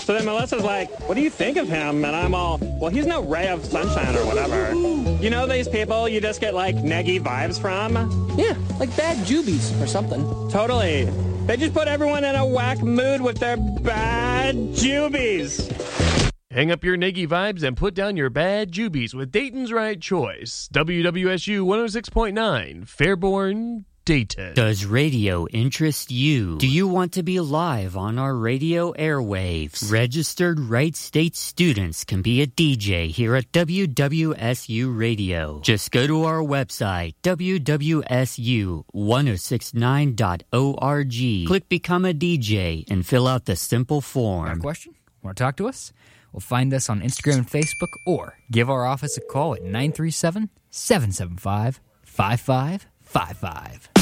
So then Melissa's like, what do you think of him? And I'm all, well, he's no ray of sunshine or whatever. You know these people you just get, like, neggy vibes from? Yeah, like bad jubies or something. Totally. They just put everyone in a whack mood with their bad jubies. Hang up your neggy vibes and put down your bad jubies with Dayton's Right Choice. WWSU 106.9, Fairborn, Dayton. Does radio interest you? Do you want to be live on our radio airwaves? Registered Wright State students can be a DJ here at WWSU Radio. Just go to our website, wwsu1069.org. Click Become a DJ and fill out the simple form. Got a question? Want to talk to us? Well, find us on Instagram and Facebook or give our office a call at 937-775-5555.